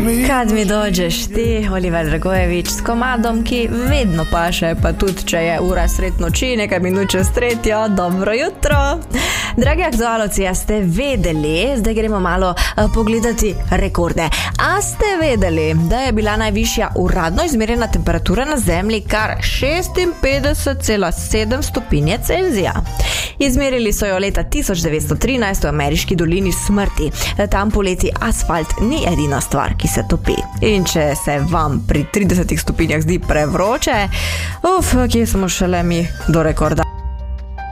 Kad mi dođeš ti, Oliver Dragojević, s komadom, ki vedno paše, pa tudi, če je ura sred noči, nekaj minut čez tretjo, dobro jutro. Dragi aktualci, a ste vedeli, zdaj gremo malo pogledati rekorde. A ste vedeli, da je bila najvišja uradno izmerjena temperatura na Zemlji kar 56,7 stopinje Celzija? Izmerili so jo leta 1913 v ameriški dolini smrti. Tam poleti asfalt ni edina stvar, ki se topi. In če se vam pri 30 stopinjah zdi prevroče, kje smo šele mi do rekorda.